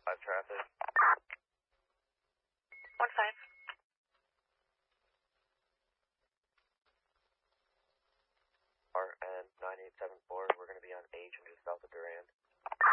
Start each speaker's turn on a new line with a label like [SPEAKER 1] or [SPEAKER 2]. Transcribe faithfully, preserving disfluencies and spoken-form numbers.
[SPEAKER 1] five traffic.
[SPEAKER 2] One five.
[SPEAKER 1] R N nine eight seven four, we're going to be on H and just south of Durand.